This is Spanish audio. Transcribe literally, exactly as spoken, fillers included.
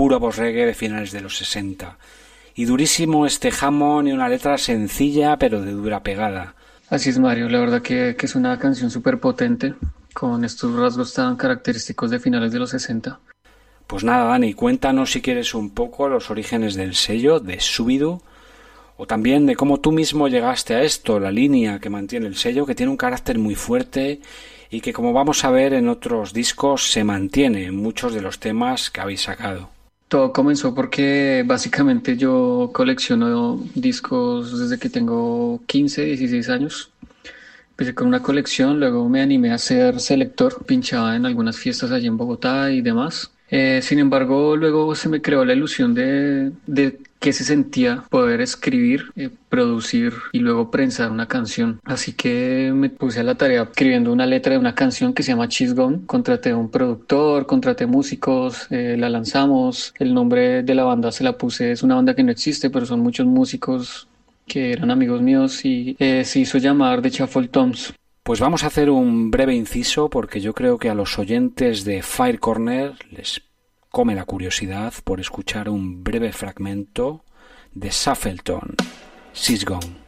puro post-reggae de finales de los sesenta. Y durísimo este Hammond y una letra sencilla pero de dura pegada. Así es, Mario, la verdad que, que es una canción súper potente, con estos rasgos tan característicos de finales de los sesenta. Pues nada, Dani, cuéntanos si quieres un poco los orígenes del sello de Shubidoo, o también de cómo tú mismo llegaste a esto, la línea que mantiene el sello, que tiene un carácter muy fuerte y que, como vamos a ver en otros discos, se mantiene en muchos de los temas que habéis sacado. Todo comenzó porque básicamente yo colecciono discos desde que tengo quince, dieciséis años. Empecé con una colección, luego me animé a ser selector, pinchaba en algunas fiestas allí en Bogotá y demás. Eh, sin embargo, luego se me creó la ilusión de, de qué se sentía poder escribir, eh, producir y luego prensar una canción. Así que me puse a la tarea escribiendo una letra de una canción que se llama Cheese Gone. Contraté a un productor, contraté músicos, eh, la lanzamos. El nombre de la banda se la puse, es una banda que no existe, pero son muchos músicos que eran amigos míos y eh, se hizo llamar The Shuffle Toms. Pues vamos a hacer un breve inciso porque yo creo que a los oyentes de Fire Corner les come la curiosidad por escuchar un breve fragmento de Shuffleton, She's Gone.